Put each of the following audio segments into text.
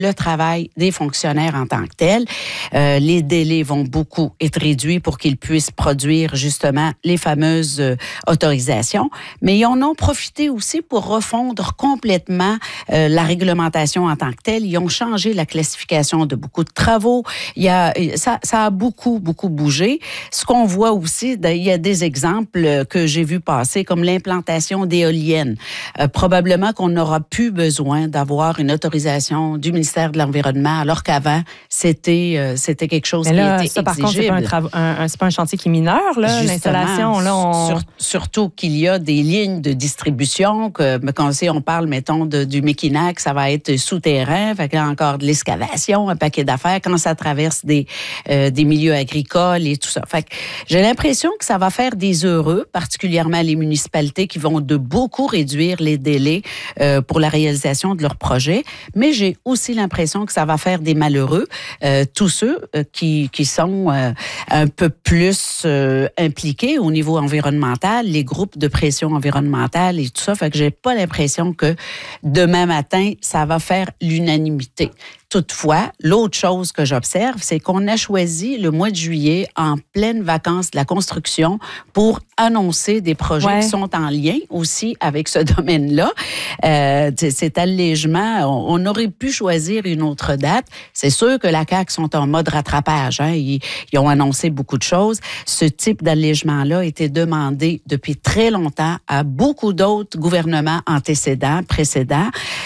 le travail des fonctionnaires en tant que tel. Les délais vont beaucoup être réduits pour qu'ils puissent produire justement les fameuses autorisations. Mais ils en ont profité aussi pour refondre complètement la réglementation en tant que telle. Ils ont changé la classification de beaucoup de travaux. Ça a beaucoup bougé. Ce qu'on voit aussi, il y a des exemples que j'ai vu passer, comme l'implantation d'éoliennes. Probablement qu'on n'aura plus besoin d'avoir une autorisation du ministère de l'Environnement, alors qu'avant, c'était quelque chose qui était exigible. Par contre, c'est pas un chantier qui est mineur, là, l'installation. Là, surtout qu'il y a des lignes de distribution, que quand on parle, mettons, du Mekinac, ça va être souterrain, fait qu'il y a encore de l'excavation, un paquet d'affaires, quand ça traverse des milieux agricoles et tout ça. Fait que j'ai l'impression que ça va faire des heureux, particulièrement les municipalités qui vont de beaucoup réduire les délais pour la réalisation de leurs projets, mais j'ai aussi l'impression que ça va faire des malheureux, tous ceux qui sont un peu plus impliqués au niveau environnemental, les groupes de pression environnementale et tout ça. Fait que j'ai pas l'impression que demain matin, ça va faire l'unanimité. Toutefois, l'autre chose que j'observe, c'est qu'on a choisi le mois de juillet, en pleine vacances de la construction, pour annoncer des projets qui sont en lien aussi avec ce domaine-là. Cet allègement, on aurait pu choisir une autre date. C'est sûr que la CAQ sont en mode rattrapage. Hein. Ils ont annoncé beaucoup de choses. Ce type d'allègement-là a été demandé depuis très longtemps à beaucoup d'autres gouvernements précédents.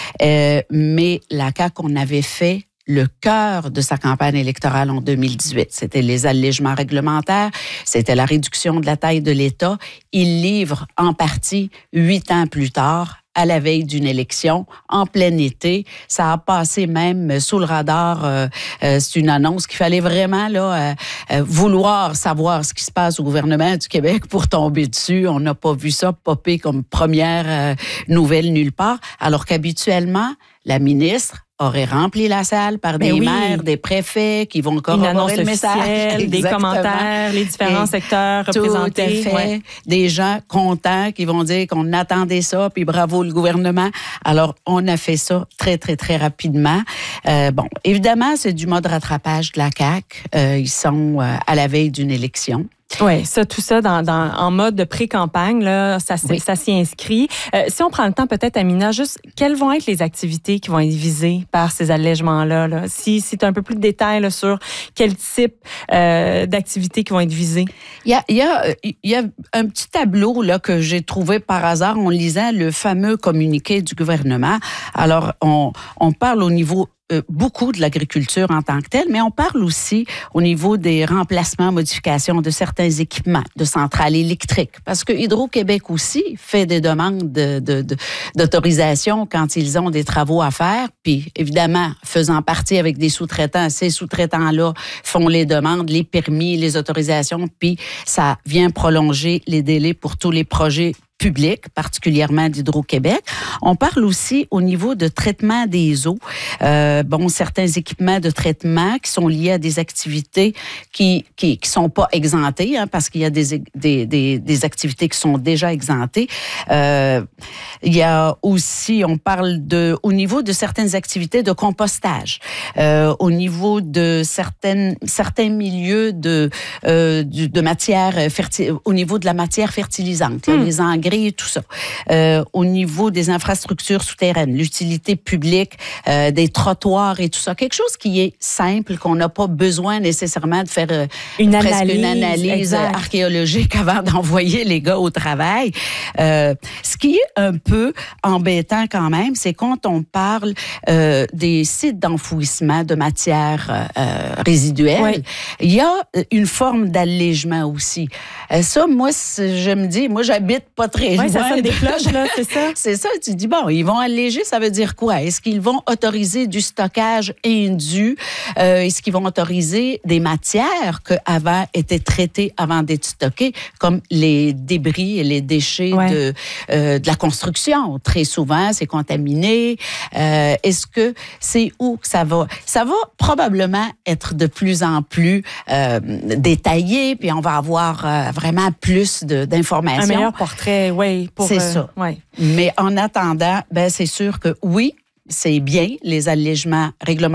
Mais la CAQ, on avait fait le cœur de sa campagne électorale en 2018. C'était les allègements réglementaires, c'était la réduction de la taille de l'État. Il livre en partie 8 ans plus tard, à la veille d'une élection, en plein été. Ça a passé même sous le radar. C'est une annonce qu'il fallait vraiment vouloir savoir ce qui se passe au gouvernement du Québec pour tomber dessus. On n'a pas vu ça popper comme première nouvelle nulle part, alors qu'habituellement, la ministre aurait rempli la salle par des maires, des préfets qui vont corroborer le message. Des commentaires, les différents secteurs représentés. Tout à fait. Des gens contents qui vont dire qu'on attendait ça, puis bravo le gouvernement. Alors, on a fait ça très, très, très rapidement. Évidemment, c'est du mode rattrapage de la CAQ. Ils sont à la veille d'une élection. Oui, tout ça en mode de pré-campagne, là, ça s'y inscrit. Si on prend le temps, peut-être, Amina, juste, quelles vont être les activités qui vont être visées par ces allègements-là? Là? Si tu as un peu plus de détails là, sur quel type d'activités qui vont être visées. Il y a un petit tableau là, que j'ai trouvé par hasard en lisant le fameux communiqué du gouvernement. Alors, on parle au niveau beaucoup de l'agriculture en tant que telle, mais on parle aussi au niveau des remplacements, modifications de certains équipements de centrales électriques. Parce que Hydro-Québec aussi fait des demandes d'autorisation quand ils ont des travaux à faire. Puis, évidemment, faisant partie avec des sous-traitants, ces sous-traitants-là font les demandes, les permis, les autorisations, puis ça vient prolonger les délais pour tous les projets public, particulièrement d'Hydro-Québec. On parle aussi au niveau de traitement des eaux. Certains équipements de traitement qui sont liés à des activités qui sont pas exemptées, hein, parce qu'il y a des activités qui sont déjà exemptées. Il y a aussi, on parle au niveau de certaines activités de compostage, au niveau de certains milieux de matière au niveau de la matière fertilisante, là, les engrais et tout ça. Au niveau des infrastructures souterraines, l'utilité publique, des trottoirs et tout ça. Quelque chose qui est simple, qu'on n'a pas besoin nécessairement de faire une analyse archéologique avant d'envoyer les gars au travail. Ce qui est un peu embêtant quand même, c'est quand on parle des sites d'enfouissement de matières résiduelles, il y a une forme d'allègement aussi. Ça, moi, je me dis, moi, j'habite pas très loin. Ça sonne des cloches, là, c'est ça? C'est ça, tu dis, bon, ils vont alléger, ça veut dire quoi? Est-ce qu'ils vont autoriser du stockage indu? Est-ce qu'ils vont autoriser des matières qui avant étaient traitées avant d'être stockées, comme les débris et les déchets de la construction? Très souvent, c'est contaminé. Est-ce que c'est où que ça va? Ça va probablement être de plus en plus détaillé, puis on va avoir vraiment plus d'informations. Un meilleur portrait, oui. C'est ça. Ouais. Mais en attendant, c'est sûr que oui, c'est bien, les allègements réglementaires